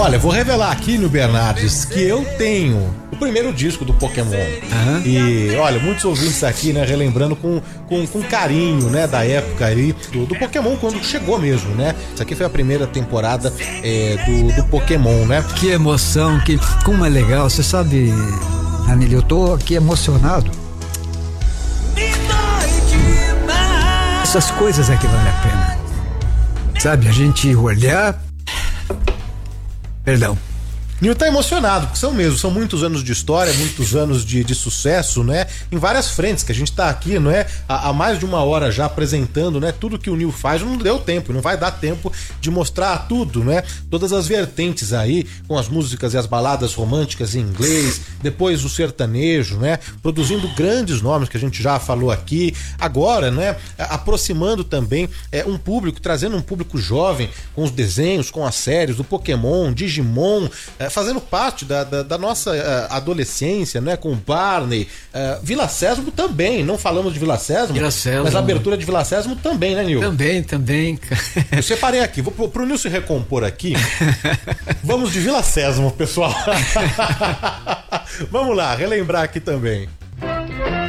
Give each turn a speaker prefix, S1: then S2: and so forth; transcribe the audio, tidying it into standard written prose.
S1: Olha, vou revelar aqui no Bernardes que eu tenho o primeiro disco do Pokémon. E olha, muitos ouvintes aqui, né, relembrando com carinho, né, da época aí do Pokémon quando chegou mesmo, né? Isso aqui foi a primeira temporada do Pokémon, né?
S2: Que emoção, como é legal. Você sabe, Danilo, eu tô aqui emocionado. Essas coisas é que vale a pena. Sabe, a gente olhar... Perdão.
S1: Nil tá emocionado, porque são muitos anos de história, muitos anos de sucesso, né? Em várias frentes, que a gente tá aqui, não é? Há mais de uma hora já apresentando, né? Tudo que o Nil faz, não deu tempo, não vai dar tempo de mostrar tudo, né? Todas as vertentes aí, com as músicas e as baladas românticas em inglês, depois o sertanejo, né? Produzindo grandes nomes que a gente já falou aqui, agora, né? Aproximando também um público, trazendo um público jovem com os desenhos, com as séries do Pokémon, Digimon, fazendo parte da nossa adolescência, né? Com o Barney, Vila Sésamo também, não falamos de Vila Sésamo, mas a abertura de Vila Sésamo também, né, Nil?
S2: Também.
S1: Eu separei aqui, pro Nil se recompor aqui, vamos de Vila Sésamo, pessoal. Vamos lá, relembrar aqui também.